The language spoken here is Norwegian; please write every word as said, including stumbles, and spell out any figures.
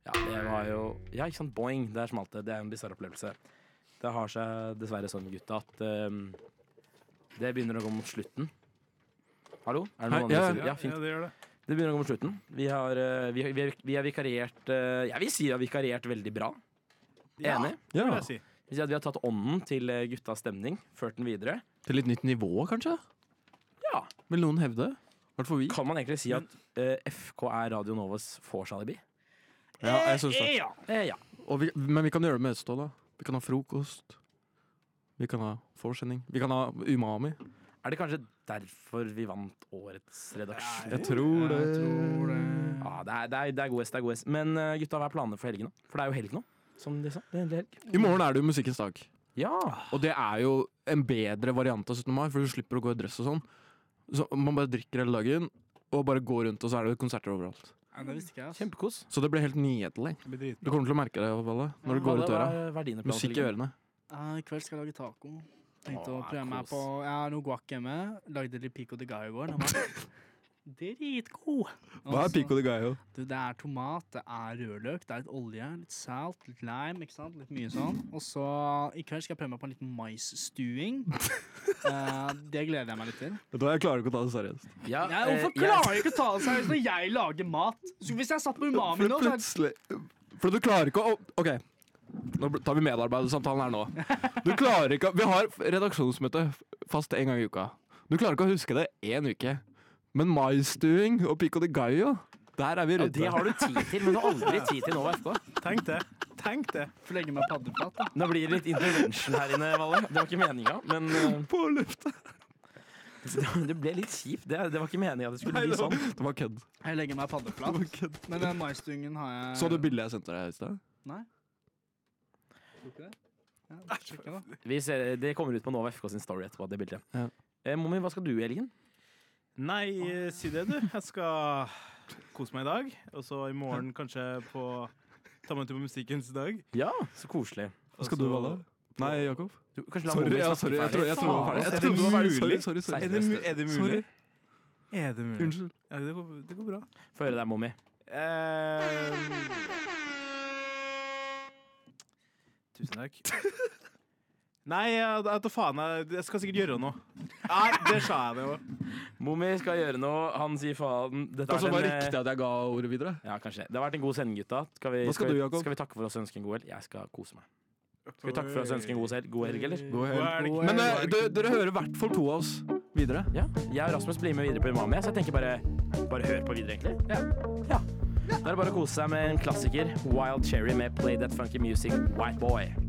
Ja, det var jo Ja, ikke sant, boing, der smalt det. Det er en bizarr opplevelse. Det har seg dessverre sånn, gutta, at um, det begynner å gå mot slutten. Hallo? Er det noen Hei, andre ja, som- ja, fint. Ja, det gjør det. Det begynner å gå mot slutten. Vi har, uh, vi, vi, vi har vikariert uh, Jeg vil si vi har vikariert veldig bra. Ja, Enig? det Ja. vil jeg si. Vi sier at vi har tatt ånden til uh, guttas stemning, ført den videre. Til litt nytt nivå, kanskje? Ja. Vil noen hevde? Hvertfall vi. Kan man egentlig si at uh, F K er Radio Novas vors-alibi? Ja, jeg synes det. Ja. Eh, ja. Og vi, men vi kan gjøre det med østhold, da. Vi kan ha frokost. Vi kan ha forsending. Vi kan ha umami. Er det kanskje derfor vi vant årets redaksjon? Jeg tror det. Jeg tror det. Ja, det er, det er, det er god S, det er god S. Men uh, gutta, hva er planene for helgen, da? For det er jo helg nå, som de sa. Det er endelig helg. I morgen er det jo Musikkens dag. Ja. Og det er jo en bedre variant av syttende mai, for du slipper å gå i dress og sånn. Så man bare drikker hele dagen, og bare går rundt, og så er det konserter overalt. Ja, det visste ikke jeg. ass. Kjempekos. Så det blir helt nydelig. Det blir dritbra. Du kommer til å merke det, Valle, når du går ut døra. Musikk i ørene. Ja, I kveld skal jeg lage taco. Tenkte Åh, å prøve meg kos. på Jeg har noe guac hjemme. Lagde litt pico de gallo i går. Den var dritgod. Hva er Også- pico de gallo? Du, det er tomat, det er rødløk, det er litt olje, litt salt, litt lime, ikke sant? Litt mye sånn. Og så i kveld skal jeg prøve meg på en liten maisstuing. Eh, det gleder jeg meg litt til. Vet du hva, jeg klarer ikke å ta det seriøst. Ja, Ja, hvorfor eh, klarer jeg ikke å ta det seriøst når jeg lager mat? Så hvis jeg satt på umami nå, så er plutselig For du klarer ikke å OK, nå tar vi medarbeidersamtalen her nå. Du klarer ikke Vi har redaksjonsmøte fast en gang i uka. Du klarer ikke å huske det én uke. Men maisstuing og pico de gallo, der er vi ja, rundt. det har du tid til, men du har aldri tid til nå, F K. Tenk det. Tenk det. Får legge meg paddeflat, da. Nå blir det litt intervention her inne, Valle. Det var ikke meninga, men uh, På lufta. det ble litt kjipt. Det, det var ikke meninga at det skulle bli sånn. Det var kødd. Jeg legger meg Det paddeflat. var kødd. Men den maisstuingen har jeg Så du bildet jeg sendte deg i stad? Nei. Tror du ikke det? Ja, sjekk det, da. Vi ser, det kommer ut på Nova F K sin story etterpå, det bildet. Ja. Eh, Mommy, hva skal du i helgen? Nei, eh, si det, du. Jeg skal kose meg i dag. Og så i morgen kanskje på ta meg en tur på Musikkens dag. Ja, så koselig. Hva skal du, Valle? Nei, Jakob? Du, kanskje la Sorry, Mommy ja, snakke sorry. Jeg ferdig? tror jeg tror det var ferdig. Faen, Jeg er trodde det det var ferdig. mulig? Sorry, sorry, sorry. Er det, mu- er det mulig? Sorry. Er det mulig? Unnskyld. Ja, det, går, det går bra. Få høre deg, Mommy. Eh, tusen takk. Nei, jeg, jeg tar faen. Jeg, jeg skal sikkert gjøre noe. Nei, det sa jeg det jo. Mommy skal gjøre noe, han sier faen. Dette Kanskje det er var en, eh, riktig at jeg ga ordet videre? Ja, kanskje. Det har vært en god sending, gutta. Skal vi, Hva skal vi, du, Jakob? skal vi takke for oss og ønske en god helg? Jeg skal kose meg. Skal vi takke for oss og ønske en god helg, god helg eller? God helg. God helg. Men eh, dere, dere hører i hvert fall to av oss videre. Ja, jeg og Rasmus blir med videre på Umami, så jeg tenker bare Bare hør på videre, egentlig. Ja. ja. Da er det bare å kose seg med en klassiker. Wild Cherry med Play That Funky Music, White Boy.